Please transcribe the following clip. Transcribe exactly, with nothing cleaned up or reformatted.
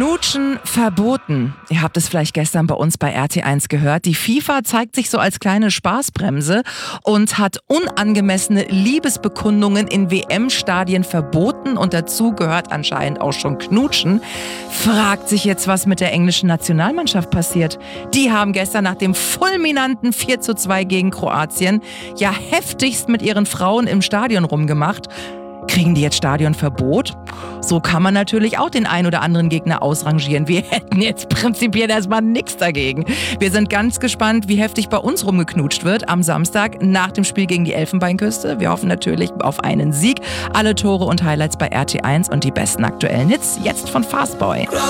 Knutschen verboten. Ihr habt es vielleicht gestern bei uns bei R T eins gehört. Die FIFA zeigt sich so als kleine Spaßbremse und hat unangemessene Liebesbekundungen in W M-Stadien verboten. Und dazu gehört anscheinend auch schon Knutschen. Fragt sich jetzt, was mit der englischen Nationalmannschaft passiert. Die haben gestern nach dem fulminanten vier zu zwei gegen Kroatien ja heftigst mit ihren Frauen im Stadion rumgemacht. Kriegen die jetzt Stadionverbot? So kann man natürlich auch den ein oder anderen Gegner ausrangieren. Wir hätten jetzt prinzipiell erstmal nichts dagegen. Wir sind ganz gespannt, wie heftig bei uns rumgeknutscht wird am Samstag nach dem Spiel gegen die Elfenbeinküste. Wir hoffen natürlich auf einen Sieg. Alle Tore und Highlights bei R T eins und die besten aktuellen Hits jetzt von Fastboy.